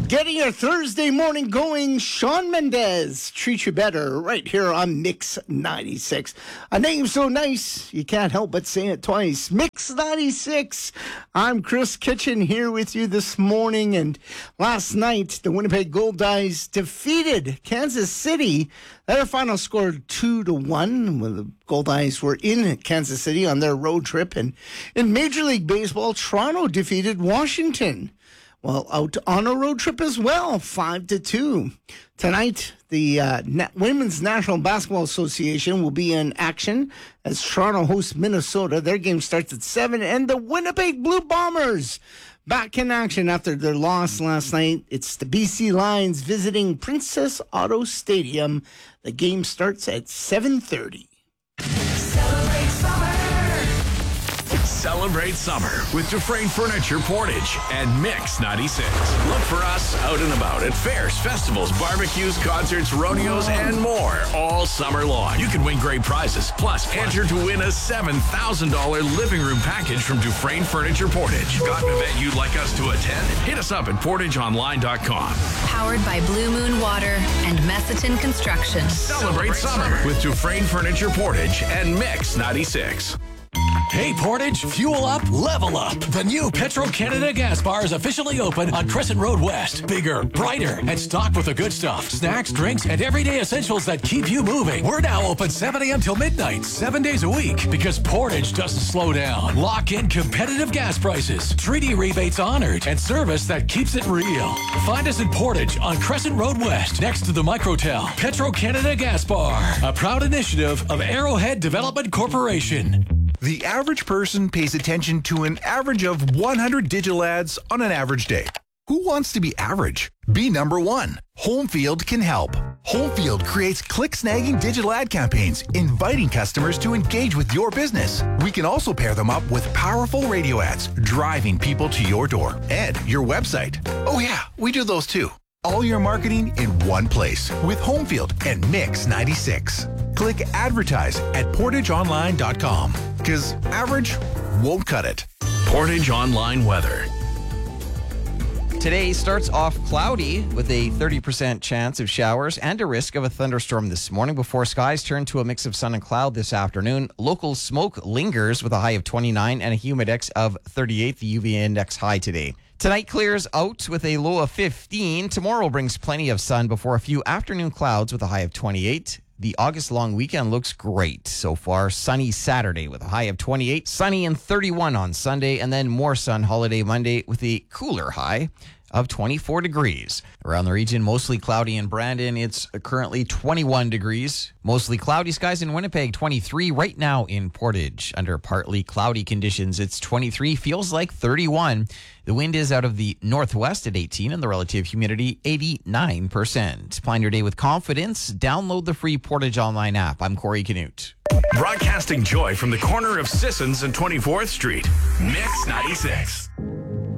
Getting your Thursday morning going, Shawn Mendes, Treat You Better, right here on Mix 96. A name so nice, you can't help but say it twice. Mix 96. I'm Chris Kitchen here with you this morning, and last night, the Winnipeg Goldeyes defeated Kansas City. Their final score 2-1. Well, the Goldeyes were in Kansas City on their road trip, and in Major League Baseball, Toronto defeated Washington. Well, out on a road trip as well, 5-2. Tonight, the Women's National Basketball Association will be in action as Toronto hosts Minnesota. Their game starts at 7, and the Winnipeg Blue Bombers back in action after their loss last night. It's the BC Lions visiting Princess Auto Stadium. The game starts at 7:30. Celebrate summer with Dufresne Furniture Portage and Mix 96. Look for us out and about at fairs, festivals, barbecues, concerts, rodeos, and more all summer long. You can win great prizes. Plus, enter to win a $7,000 living room package from Dufresne Furniture Portage. Got an event you'd like us to attend? Hit us up at portageonline.com. Powered by Blue Moon Water and Messiton Construction. Celebrate summer with Dufresne Furniture Portage and Mix 96. Hey Portage, fuel up, level up. The new Petro-Canada gas bar is officially open on Crescent Road West. Bigger, brighter, and stocked with the good stuff. Snacks, drinks, and everyday essentials that keep you moving. We're now open 7 a.m. till midnight, 7 days a week. Because Portage doesn't slow down. Lock in competitive gas prices, treaty rebates honored, and service that keeps it real. Find us in Portage on Crescent Road West, next to the Microtel. Petro-Canada Gas Bar, a proud initiative of Arrowhead Development Corporation. The average person pays attention to an average of 100 digital ads on an average day. Who wants to be average? Be number one. Homefield can help. Homefield creates click-snagging digital ad campaigns, inviting customers to engage with your business. We can also pair them up with powerful radio ads, driving people to your door and your website. Oh yeah, we do those too. All your marketing in one place with Homefield and Mix 96. Click advertise at portageonline.com because average won't cut it. Portage Online Weather. Today starts off cloudy with a 30% chance of showers and a risk of a thunderstorm this morning before skies turn to a mix of sun and cloud this afternoon. Local smoke lingers with a high of 29 and a humidex of 38, the UV index high today. Tonight clears out with a low of 15. Tomorrow brings plenty of sun before a few afternoon clouds with a high of 28. The August long weekend looks great so far. Sunny Saturday with a high of 28. Sunny and 31 on Sunday, and then more sun holiday Monday with a cooler high of 24 degrees. Around the region, mostly cloudy in Brandon. It's currently 21 degrees. Mostly cloudy skies in Winnipeg, 23 right now in Portage. Under partly cloudy conditions, it's 23, feels like 31. The wind is out of the northwest at 18 and the relative humidity 89%. Plan your day with confidence. Download the free Portage Online app. I'm Corey Canute. Broadcasting joy from the corner of Sissons and 24th Street. Mix 96.